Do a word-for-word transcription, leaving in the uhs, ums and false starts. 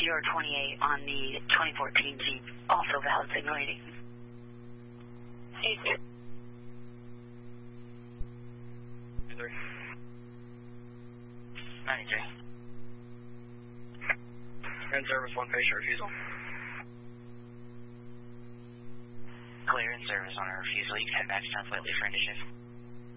D R twenty-eight on the twenty fourteen Jeep, also valid signal reading. eight three. ninety-three. In service, one patient refusal. Clear in service on a refusal. You can head back to South Whitley for initiative.